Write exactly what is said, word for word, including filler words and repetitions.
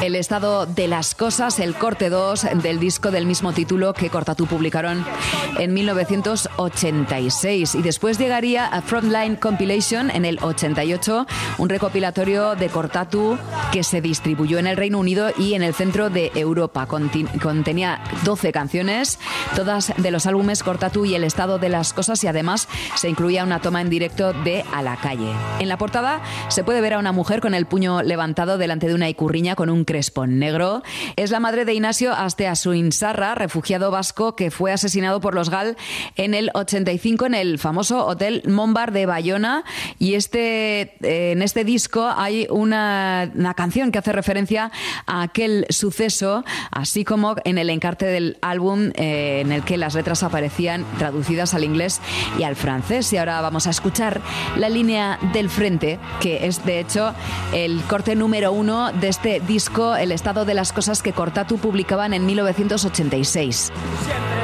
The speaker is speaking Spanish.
El estado de las cosas, el corte dos del disco del mismo título que Cortatu publicaron en mil novecientos ochenta y seis. Y después llegaría a Frontline Compilation en el ochenta y ocho, un recopilatorio de Cortatu que se distribuyó en el Reino Unido y en el centro de Europa. Contenía doce canciones, todas de los álbumes Cortatu y el estado de las cosas, y además se incluía una toma en directo de A la calle. En la portada se puede ver a una mujer con el puño levantado delante de una icurriña con un crespón negro. Es la madre de Inasio Asteasuinzarra, refugiado vasco que fue asesinado por los GAL en el ochenta y cinco en el famoso Hotel Montbar de Bayona. Y este, eh, en este disco hay una, una canción que hace referencia a aquel suceso, así como en el encarte del álbum eh, en el que las letras aparecían traducidas al inglés y al francés. Y ahora vamos a escuchar La línea del frente, que es de hecho el corte número uno de este disco, El estado de las cosas, que Cortatu publicaban en mil novecientos ochenta y seis.